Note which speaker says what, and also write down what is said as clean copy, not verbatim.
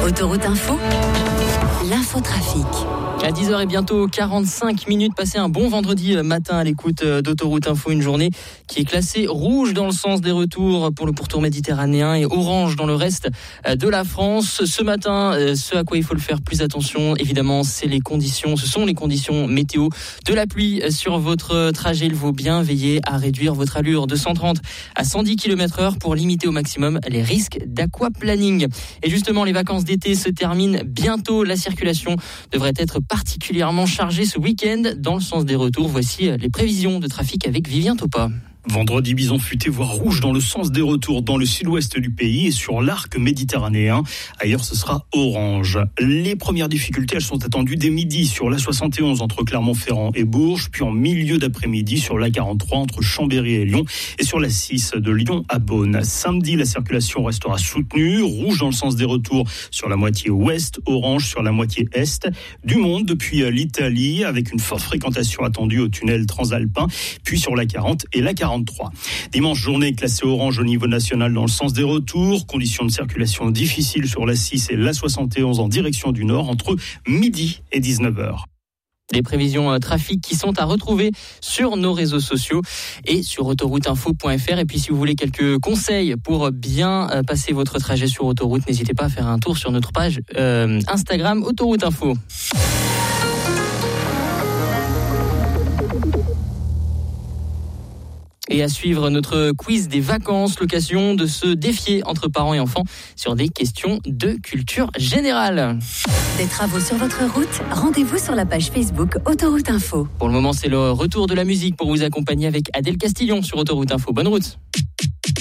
Speaker 1: Autoroute Info, l'infotrafic.
Speaker 2: À 10h et bientôt 45 minutes, passez un bon vendredi matin à l'écoute d'Autoroute Info, une journée qui est classée rouge dans le sens des retours pour le pourtour méditerranéen et orange dans le reste de la France. Ce matin, ce à quoi il faut le faire plus attention, évidemment, ce sont les conditions météo. De la pluie sur votre trajet, il faut bien veiller à réduire votre allure de 130 à 110 km/h pour limiter au maximum les risques d'aquaplaning. Et justement, les vacances d'été se terminent bientôt. La circulation devrait être particulièrement chargée ce week-end dans le sens des retours. Voici les prévisions de trafic avec Vivien Topa.
Speaker 3: Vendredi, bison futé, voire rouge dans le sens des retours dans le sud-ouest du pays et sur l'arc méditerranéen. Ailleurs, ce sera orange. Les premières difficultés, elles sont attendues dès midi sur la 71 entre Clermont-Ferrand et Bourges, puis en milieu d'après-midi sur la 43 entre Chambéry et Lyon et sur la 6 de Lyon à Beaune. Samedi, la circulation restera soutenue, rouge dans le sens des retours sur la moitié ouest, orange sur la moitié est. Du monde depuis l'Italie avec une forte fréquentation attendue au tunnel transalpin, puis sur la 40 et la 43. Dimanche, journée classée orange au niveau national dans le sens des retours. Conditions de circulation difficiles sur la 6 et la 71 en direction du nord entre midi et 19h.
Speaker 2: Les prévisions trafic qui sont à retrouver sur nos réseaux sociaux et sur autorouteinfo.fr. Et puis si vous voulez quelques conseils pour bien passer votre trajet sur autoroute, n'hésitez pas à faire un tour sur notre page Instagram Autoroute Info. Et à suivre notre quiz des vacances, l'occasion de se défier entre parents et enfants sur des questions de culture générale.
Speaker 1: Des travaux sur votre route, rendez-vous sur la page Facebook Autoroute Info.
Speaker 2: Pour le moment, c'est le retour de la musique pour vous accompagner avec Adèle Castillon sur Autoroute Info. Bonne route.